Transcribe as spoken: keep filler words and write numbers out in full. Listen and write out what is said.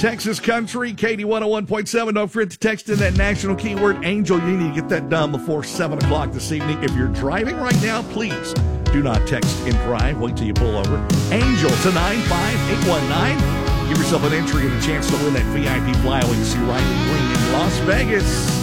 Texas Country, K D one oh one point seven. Don't forget to text in that national keyword Angel. You need to get that done before seven o'clock this evening. If you're driving right now, please do not text and drive. Wait till you pull over. Angel to nine five eight one nine. Give yourself an entry and a chance to win that V I P flywheel you see right in green in Las Vegas.